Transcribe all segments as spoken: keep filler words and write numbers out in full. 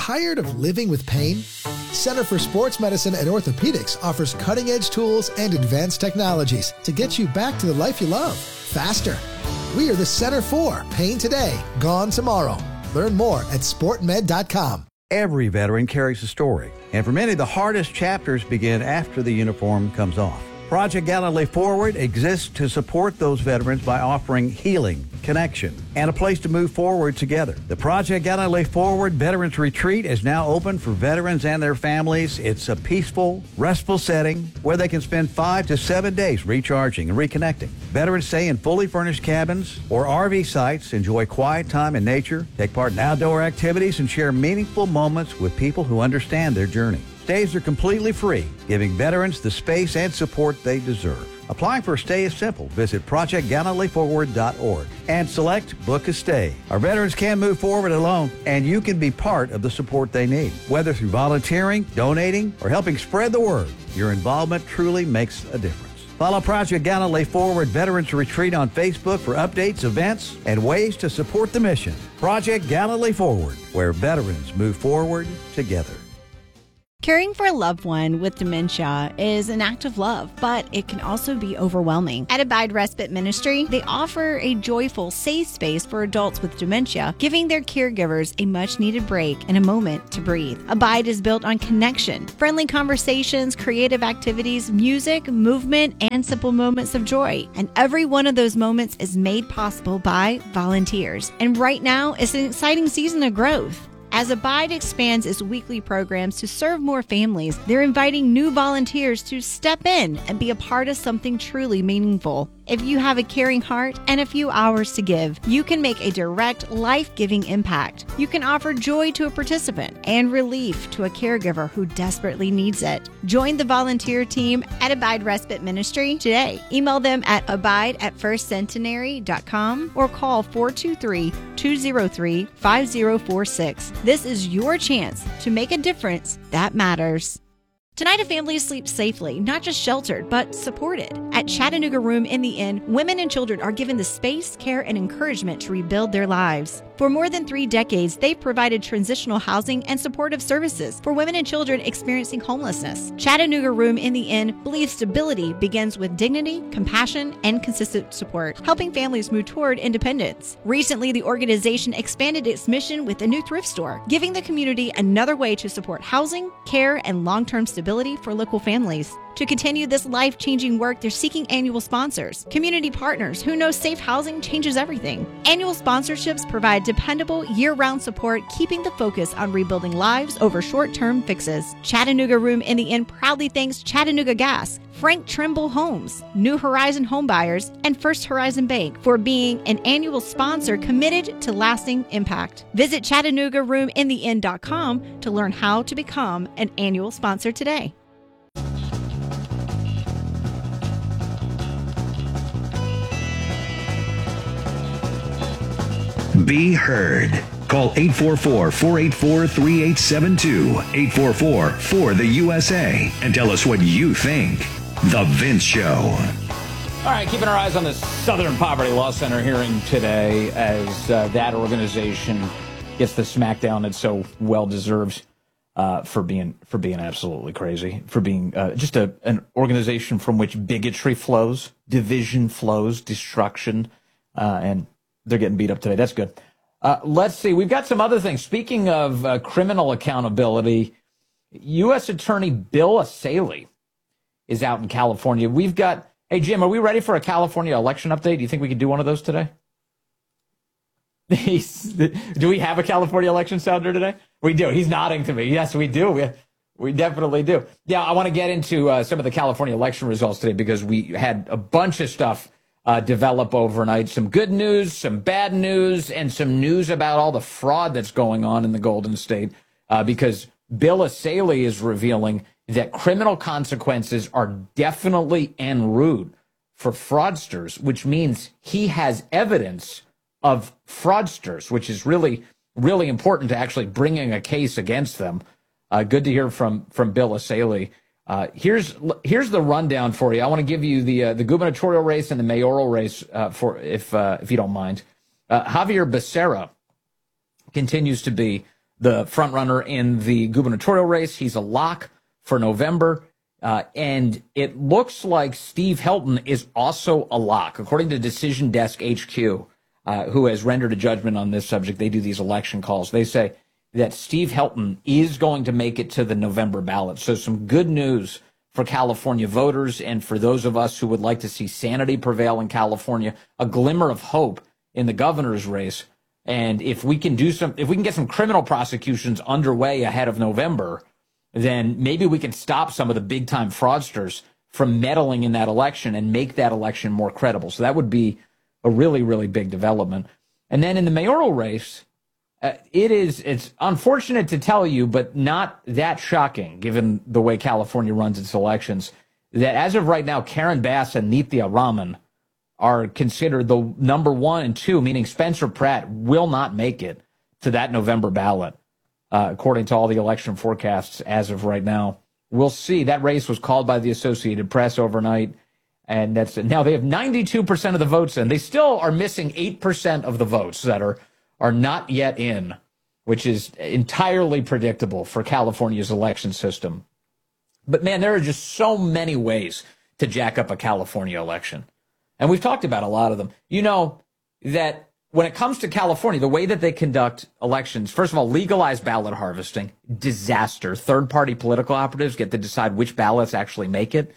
Tired of living with pain? Center for Sports Medicine and Orthopedics offers cutting-edge tools and advanced technologies to get you back to the life you love, faster. We are the Center for Pain Today, Gone Tomorrow. Learn more at sport med dot com. Every veteran carries a story, and for many, the hardest chapters begin after the uniform comes off. Project Gallantly Forward exists to support those veterans by offering healing, connection, and a place to move forward together. The Project Gallantly Forward Veterans Retreat is now open for veterans and their families. It's a peaceful, restful setting where they can spend five to seven days recharging and reconnecting. Veterans stay in fully furnished cabins or R V sites, enjoy quiet time in nature, take part in outdoor activities, and share meaningful moments with people who understand their journey. Stays are completely free, giving veterans the space and support they deserve. Applying for a stay is simple. Visit project gallantly forward dot org and select Book a Stay. Our veterans can move forward alone, and you can be part of the support they need. Whether through volunteering, donating, or helping spread the word, your involvement truly makes a difference. Follow Project Gallantly Forward Veterans Retreat on Facebook for updates, events, and ways to support the mission. Project Gallantly Forward, where veterans move forward together. Caring for a loved one with dementia is an act of love, but it can also be overwhelming. At Abide Respite Ministry, they offer a joyful, safe space for adults with dementia, giving their caregivers a much-needed break and a moment to breathe. Abide is built on connection, friendly conversations, creative activities, music, movement, and simple moments of joy. And every one of those moments is made possible by volunteers. And right now, it's an exciting season of growth. As Abide expands its weekly programs to serve more families, they're inviting new volunteers to step in and be a part of something truly meaningful. If you have a caring heart and a few hours to give, you can make a direct, life-giving impact. You can offer joy to a participant and relief to a caregiver who desperately needs it. Join the volunteer team at Abide Respite Ministry today. Email them at abide at first centenary dot com or call four two three, two zero three, five zero four six. This is your chance to make a difference that matters. Tonight, a family sleeps safely, not just sheltered, but supported. At Chattanooga Room in the Inn, women and children are given the space, care, and encouragement to rebuild their lives. For more than three decades, they've provided transitional housing and supportive services for women and children experiencing homelessness. Chattanooga Room in the Inn believes stability begins with dignity, compassion, and consistent support, helping families move toward independence. Recently, the organization expanded its mission with a new thrift store, giving the community another way to support housing, care, and long-term stability for local families. To continue this life-changing work, they're seeking annual sponsors, community partners who know safe housing changes everything. Annual sponsorships provide dependable, year-round support, keeping the focus on rebuilding lives over short-term fixes. Chattanooga Room in the Inn proudly thanks Chattanooga Gas, Frank Trimble Homes, New Horizon Homebuyers, and First Horizon Bank for being an annual sponsor committed to lasting impact. Visit Chattanooga Room in the Inn dot com to learn how to become an annual sponsor today. Be heard. Call eight four four, four eight four, three eight seven two, eight four four, four the U S A, and tell us what you think. The Vince Show. All right, keeping our eyes on the Southern Poverty Law Center hearing today as uh, that organization gets the smackdown it so well deserves uh, for being for being absolutely crazy, for being uh, just a, an organization from which bigotry flows, division flows, destruction, uh, and they're getting beat up today. That's good. Uh, let's see. We've got some other things. Speaking of uh, criminal accountability, U S Attorney Bill Asalee is out in California. We've got, hey, Jim, are we ready for a California election update? Do you think we could do one of those today? Do we have a California election sounder today? We do. He's nodding to me. Yes, we do. We, we definitely do. Yeah, I want to get into uh, some of the California election results today because we had a bunch of stuff Uh, develop overnight. Some good news, some bad news, and some news about all the fraud that's going on in the Golden State uh, because Bill Asalee is revealing that criminal consequences are definitely en route for fraudsters, which means he has evidence of fraudsters, which is really, really important to actually bringing a case against them. Uh, good to hear from, from Bill Asalee. Uh, here's here's the rundown for you. I want to give you the uh, the gubernatorial race and the mayoral race uh, for if uh, if you don't mind. Uh, Javier Becerra continues to be the front runner in the gubernatorial race. He's a lock for November. Uh, and it looks like Steve Helton is also a lock. According to Decision Desk H Q, uh, who has rendered a judgment on this subject, they do these election calls. They say that Steve Helton is going to make it to the November ballot. So some good news for California voters and for those of us who would like to see sanity prevail in California, a glimmer of hope in the governor's race. And if we can do some, if we can get some criminal prosecutions underway ahead of November, then maybe we can stop some of the big time fraudsters from meddling in that election and make that election more credible. So that would be a really, really big development. And then in the mayoral race, uh, it is, it's unfortunate to tell you, but not that shocking given the way California runs its elections, that as of right now, Karen Bass and Nithya Raman are considered the number one and two, meaning Spencer Pratt will not make it to that November ballot. Uh, according to all the election forecasts as of right now. We'll see. That race was called by the Associated Press overnight, and that's now they have ninety-two percent of the votes in. They still are missing eight percent of the votes that are, are not yet in, which is entirely predictable for California's election system. But, man, there are just so many ways to jack up a California election. And we've talked about a lot of them. You know that when it comes to California, the way that they conduct elections, first of all, legalized ballot harvesting, disaster. Third-party political operatives get to decide which ballots actually make it.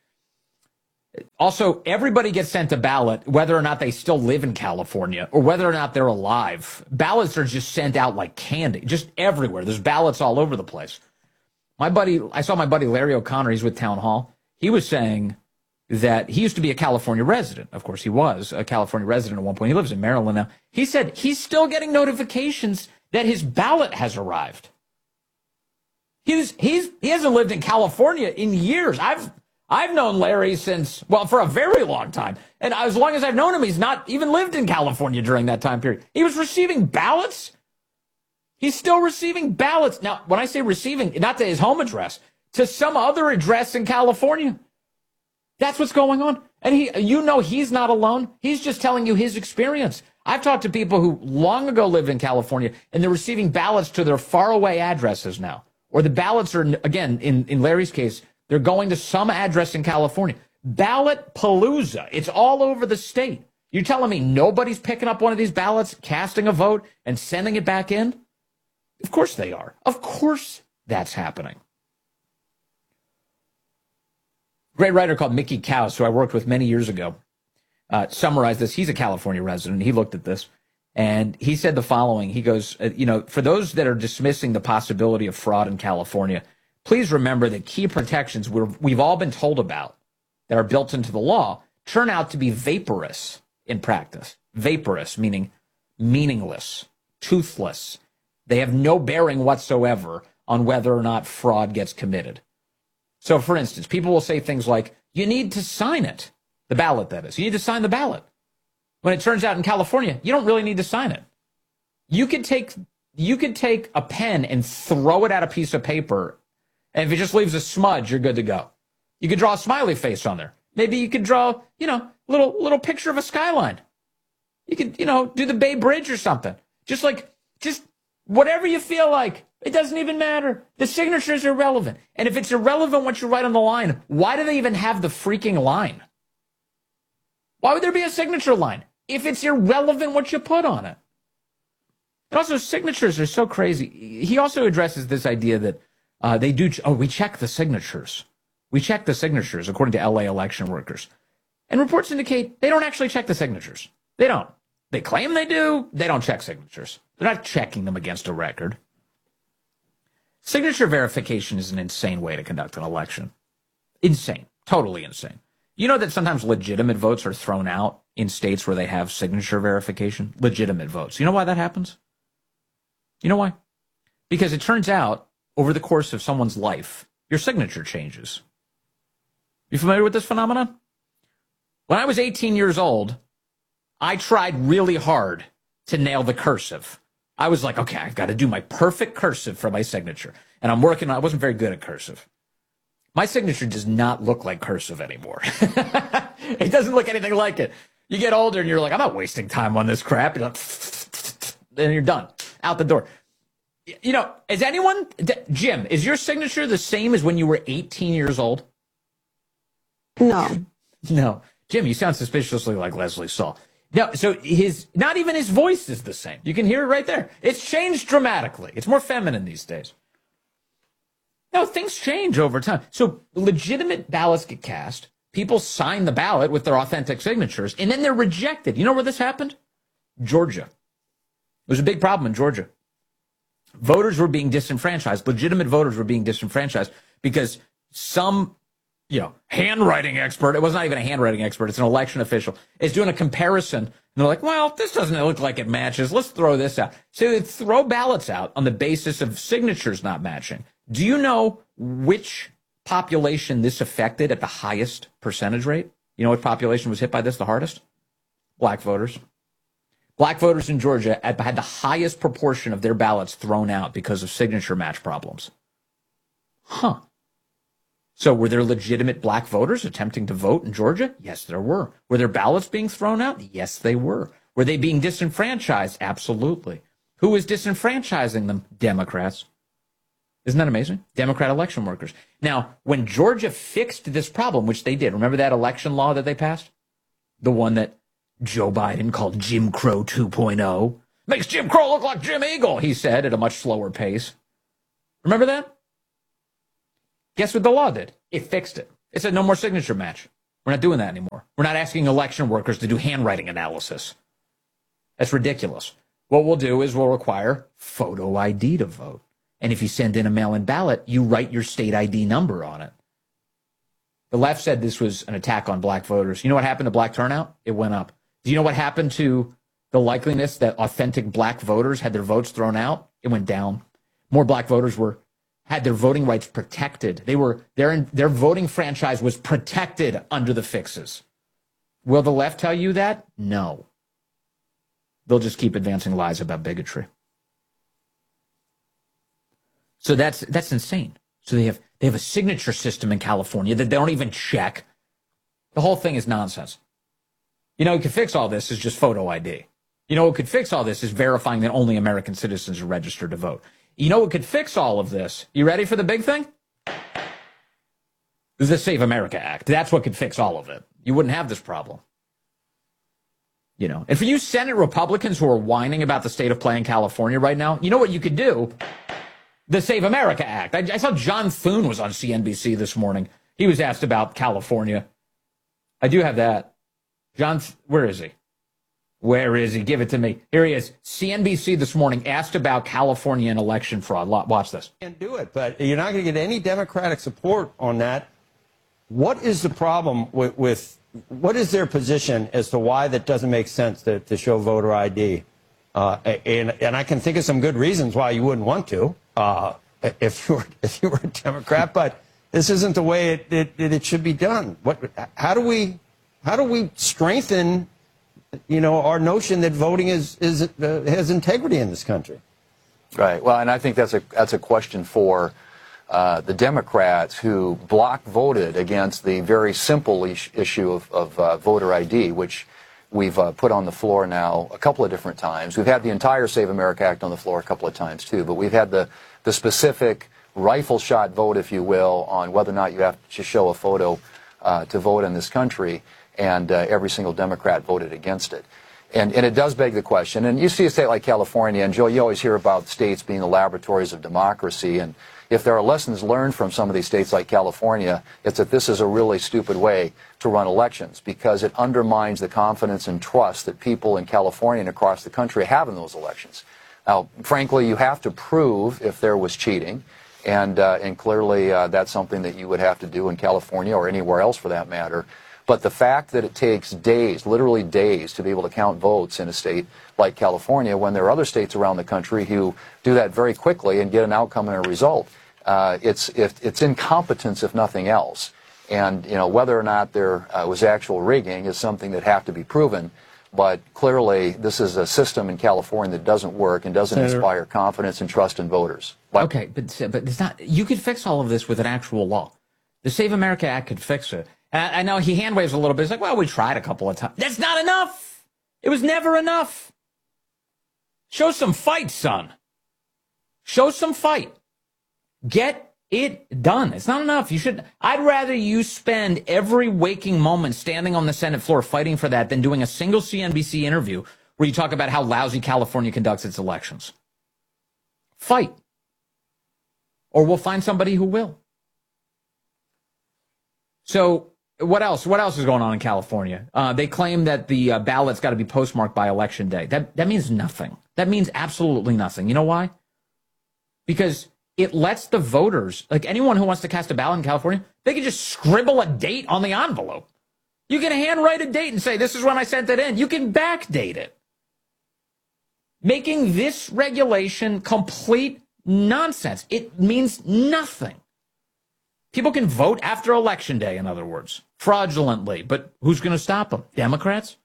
Also, everybody gets sent a ballot, whether or not they still live in California or whether or not they're alive. Ballots are just sent out like candy, just everywhere. There's ballots all over the place. My buddy, I saw my buddy Larry O'Connor, he's with Town Hall. He was saying that he used to be a California resident. Of course, he was a California resident at one point. He lives in Maryland now. He said he's still getting notifications that his ballot has arrived. He's, he's, he hasn't lived in California in years. I've, I've known Larry since, well, for a very long time. And as long as I've known him, he's not even lived in California during that time period. He was receiving ballots. He's still receiving ballots. Now, when I say receiving, not to his home address, to some other address in California. That's what's going on. And he, you know, he's not alone. He's just telling you his experience. I've talked to people who long ago lived in California, and they're receiving ballots to their faraway addresses now. Or the ballots are, again, in, in Larry's case, they're going to some address in California. Ballot palooza. It's all over the state. You're telling me nobody's picking up one of these ballots, casting a vote, and sending it back in? Of course they are. Of course that's happening. Great writer called Mickey Kaus, who I worked with many years ago, uh, summarized this. He's a California resident. He looked at this, and he said the following. He goes, uh, you know, for those that are dismissing the possibility of fraud in California, please remember that key protections we're, we've all been told about that are built into the law turn out to be vaporous in practice. Vaporous, meaning meaningless, toothless. They have no bearing whatsoever on whether or not fraud gets committed. So, for instance, people will say things like, you need to sign it, the ballot, that is. You need to sign the ballot. When it turns out in California, you don't really need to sign it. You could take you could take a pen and throw it at a piece of paper, and if it just leaves a smudge, you're good to go. You could draw a smiley face on there. Maybe you could draw, you know, a little, little picture of a skyline. You could, you know, do the Bay Bridge or something. Just like, just whatever you feel like. It doesn't even matter. The signature is irrelevant. And if it's irrelevant what you write on the line, why do they even have the freaking line? Why would there be a signature line if it's irrelevant what you put on it? And also, signatures are so crazy. He also addresses this idea that uh, they do, ch- oh, we check the signatures. We check the signatures, according to L A election workers. And reports indicate they don't actually check the signatures. They don't. They claim they do. They don't check signatures. They're not checking them against a record. Signature verification is an insane way to conduct an election. Insane. Totally insane. You know that sometimes legitimate votes are thrown out in states where they have signature verification? Legitimate votes. You know why that happens? You know why? Because it turns out, over the course of someone's life, your signature changes. You familiar with this phenomenon? When I was eighteen years old, I tried really hard to nail the cursive. I was like, okay, I've got to do my perfect cursive for my signature. And I'm working on, I wasn't very good at cursive. My signature does not look like cursive anymore. It doesn't look anything like it. You get older and you're like, I'm not wasting time on this crap. You're like, then you're done. Out the door. You know, is anyone, Jim, is your signature the same as when you were eighteen years old? No. No. Jim, you sound suspiciously like Leslie Saul. No, so his, not even his voice is the same. You can hear it right there. It's changed dramatically. It's more feminine these days. No, things change over time. So legitimate ballots get cast. People sign the ballot with their authentic signatures, and then they're rejected. You know where this happened? Georgia. It was a big problem in Georgia. Voters were being disenfranchised. Legitimate voters were being disenfranchised because some, you know, handwriting expert, it was not even a handwriting expert, it's an election official, is doing a comparison. And they're like, well, this doesn't look like it matches. Let's throw this out. So they throw ballots out on the basis of signatures not matching. Do you know which population this affected at the highest percentage rate? You know what population was hit by this the hardest? Black voters. Black voters in Georgia had the highest proportion of their ballots thrown out because of signature match problems. Huh. So were there legitimate black voters attempting to vote in Georgia? Yes, there were. Were their ballots being thrown out? Yes, they were. Were they being disenfranchised? Absolutely. Who was disenfranchising them? Democrats. Isn't that amazing? Democrat election workers. Now, when Georgia fixed this problem, which they did, remember that election law that they passed? The one that Joe Biden called Jim Crow two point oh. Makes Jim Crow look like Jim Eagle, he said at a much slower pace. Remember that? Guess what the law did? It fixed it. It said no more signature match. We're not doing that anymore. We're not asking election workers to do handwriting analysis. That's ridiculous. What we'll do is we'll require photo I D to vote. And if you send in a mail-in ballot, you write your state I D number on it. The left said this was an attack on black voters. You know what happened to black turnout? It went up. Do you know what happened to the likeliness that authentic black voters had their votes thrown out? It went down. More black voters were had their voting rights protected. They were their their voting franchise was protected under the fixes. Will the left tell you that? No. They'll just keep advancing lies about bigotry. So that's that's insane. So they have they have a signature system in California that they don't even check. The whole thing is nonsense. You know, what could fix all this is just photo I D. You know, what could fix all this is verifying that only American citizens are registered to vote. You know what could fix all of this? You ready for the big thing? The Save America Act. That's what could fix all of it. You wouldn't have this problem. You know, and for you Senate Republicans who are whining about the state of play in California right now, you know what you could do? The Save America Act. I, I saw John Thune was on C N B C this morning. He was asked about California. I do have that. John, where is he? Where is he? Give it to me. Here he is. C N B C this morning asked about California and election fraud. Watch this. Can't do it, but you're not going to get any Democratic support on that. What is the problem with, with what is their position as to why that doesn't make sense to, to show voter I D? Uh, and, and I can think of some good reasons why you wouldn't want to uh, if you were if you were a Democrat, but this isn't the way it, it, it should be done. What? How do we how do we strengthen, you know, our notion that voting is is uh, has integrity in this country? Right. Well, and I think that's a that's a question for uh, the Democrats who block voted against the very simple ish, issue of, of uh, voter I D, which we've uh, put on the floor now a couple of different times. We've had the entire Save America Act on the floor a couple of times too, but we've had the the specific rifle shot vote, if you will, on whether or not you have to show a photo uh, to vote in this country, and uh, every single Democrat voted against it. And, and it does beg the question, and you see a state like California, and Joe, you always hear about states being the laboratories of democracy, and if there are lessons learned from some of these states like California, it's that this is a really stupid way to run elections because it undermines the confidence and trust that people in California and across the country have in those elections. Now, frankly, you have to prove if there was cheating, and, uh, and clearly uh, that's something that you would have to do in California or anywhere else for that matter. But the fact that it takes days, literally days, to be able to count votes in a state like California when there are other states around the country who do that very quickly and get an outcome and a result, uh, it's, it, it's incompetence if nothing else. And, you know, whether or not there uh, was actual rigging is something that have to be proven. But clearly, this is a system in California that doesn't work and doesn't Senator. inspire confidence and trust in voters. But, okay, but, but it's not, you could fix all of this with an actual law. The Save America Act could fix it. I know he hand waves a little bit. He's like, well, we tried a couple of times. That's not enough. It was never enough. Show some fight, son. Show some fight. Get it done. It's not enough. You should. I'd rather you spend every waking moment standing on the Senate floor fighting for that than doing a single C N B C interview where you talk about how lousy California conducts its elections. Fight. Or we'll find somebody who will. So what else? What else is going on in California? Uh, they claim that the uh, ballot's got to be postmarked by Election Day. That that means nothing. That means absolutely nothing. You know why? Because it lets the voters, like anyone who wants to cast a ballot in California, they can just scribble a date on the envelope. You can handwrite a date and say, this is when I sent it in. You can backdate it. Making this regulation complete nonsense. It means nothing. People can vote after Election Day, in other words, fraudulently. But who's going to stop them? Democrats?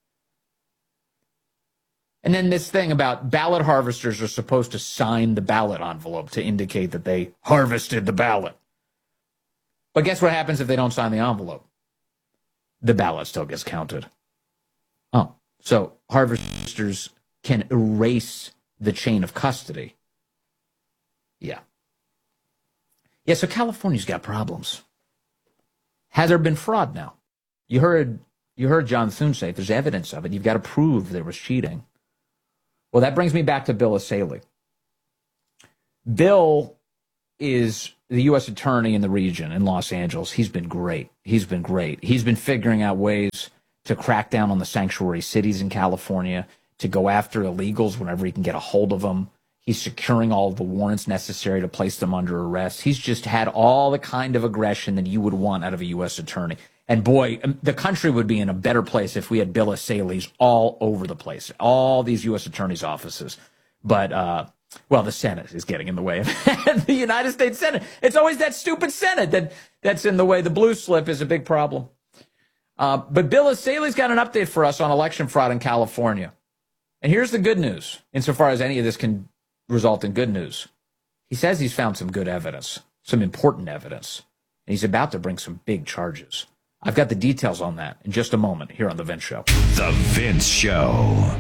And then this thing about ballot harvesters are supposed to sign the ballot envelope to indicate that they harvested the ballot. But guess what happens if they don't sign the envelope? The ballot still gets counted. Oh, so harvesters can erase the chain of custody. Yeah. Yeah, so California's got problems. Has there been fraud now? You heard you heard John Thune say if there's evidence of it, you've got to prove there was cheating. Well, that brings me back to Bill Asaley. Bill is the U S attorney in the region in Los Angeles. He's been great. He's been great. He's been figuring out ways to crack down on the sanctuary cities in California, to go after illegals whenever he can get a hold of them. He's securing all the warrants necessary to place them under arrest. He's just had all the kind of aggression that you would want out of a U S attorney. And boy, the country would be in a better place if we had Bill Asaleys all over the place, all these U S attorneys' offices. But, uh, well, the Senate is getting in the way of the United States Senate. It's always that stupid Senate that, that's in the way. The blue slip is a big problem. Uh, but Bill Asaleys got an update for us on election fraud in California. And here's the good news, insofar as any of this can result in good news. He says he's found some good evidence, some important evidence, and he's about to bring some big charges. I've got the details on that in just a moment here on The Vince Show. The Vince Show.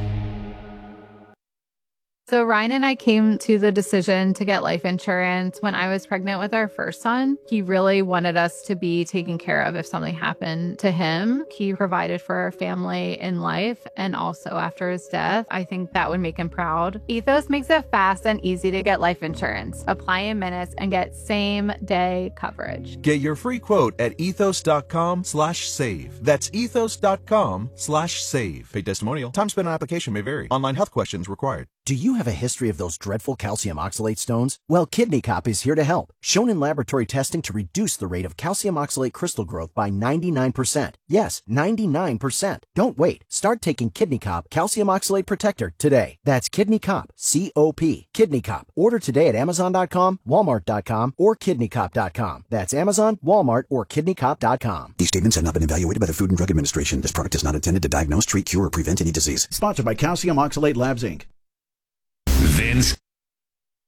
So Ryan and I came to the decision to get life insurance when I was pregnant with our first son. He really wanted us to be taken care of if something happened to him. He provided for our family in life and also after his death. I think that would make him proud. Ethos makes it fast and easy to get life insurance. Apply in minutes and get same day coverage. Get your free quote at ethos.com slash save. That's ethos.com slash save. Paid testimonial. Time spent on application may vary. Online health questions required. Do you have a history of those dreadful calcium oxalate stones? Well, Kidney Cop is here to help. Shown in laboratory testing to reduce the rate of calcium oxalate crystal growth by ninety-nine percent. Yes, ninety-nine percent. Don't wait. Start taking Kidney Cop Calcium Oxalate Protector today. That's Kidney Cop, C O P. Kidney Cop. Order today at amazon dot com, walmart dot com, or kidney cop dot com. That's Amazon, Walmart, or kidney cop dot com. These statements have not been evaluated by the Food and Drug Administration. This product is not intended to diagnose, treat, cure, or prevent any disease. Sponsored by Calcium Oxalate Labs, Incorporated. Vince